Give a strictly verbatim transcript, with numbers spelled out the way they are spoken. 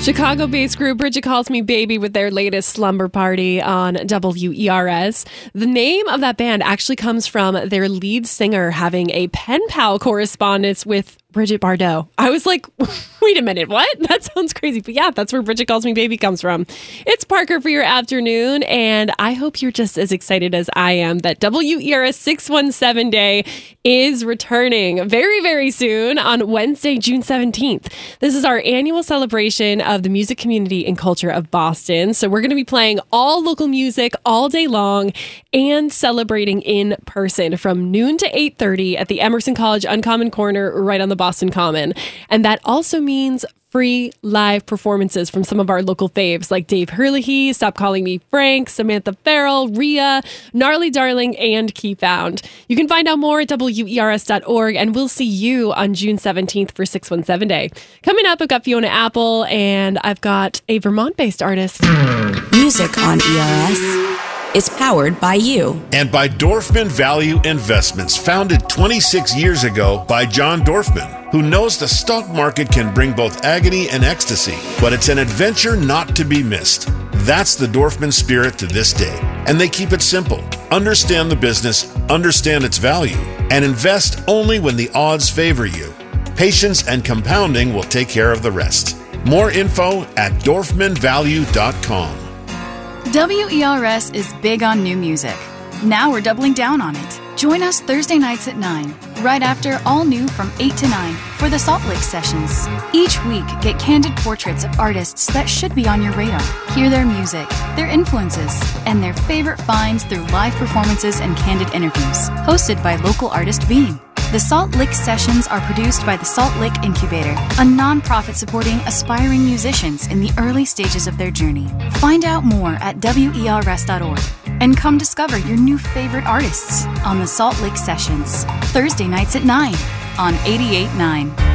Chicago-based group Bridget Calls Me Baby with their latest Slumber Party on W E R S. The name of that band actually comes from their lead singer having a pen pal correspondence with Brigitte Bardot. I was like, wait a minute, what? That sounds crazy. But yeah, that's where Bridget Calls Me Baby comes from. It's Parker for your afternoon, and I hope you're just as excited as I am that W E R S six one seven Day is returning very, very soon on Wednesday, June seventeenth. This is our annual celebration of the music community and culture of Boston. So we're going to be playing all local music all day long and celebrating in person from noon to eight thirty at the Emerson College Uncommon Corner right on the Boston Common. And that also means free live performances from some of our local faves like Dave Herlihy, Stop Calling Me Frank, Samantha Farrell, Rhea, Gnarly Darling, and Key Found. You can find out more at W E R S dot org, and we'll see you on June seventeenth for six one seven Day. Coming up, I've got Fiona Apple, and I've got a Vermont-based artist. Music on E R S is powered by you. And by Dorfman Value Investments, founded twenty-six years ago by John Dorfman, who knows the stock market can bring both agony and ecstasy, but it's an adventure not to be missed. That's the Dorfman spirit to this day. And they keep it simple. Understand the business, understand its value, and invest only when the odds favor you. Patience and compounding will take care of the rest. More info at Dorfman Value dot com. W E R S is big on new music. Now we're doubling down on it. Join us Thursday nights at nine, right after All New from eight to nine for the Salt Lake Sessions. Each week, get candid portraits of artists that should be on your radar. Hear their music, their influences, and their favorite finds through live performances and candid interviews. Hosted by local artist Beam. The Salt Lake Sessions are produced by the Salt Lake Incubator, a nonprofit supporting aspiring musicians in the early stages of their journey. Find out more at W E R S dot org and come discover your new favorite artists on the Salt Lake Sessions, Thursday nights at nine on eighty-eight point nine.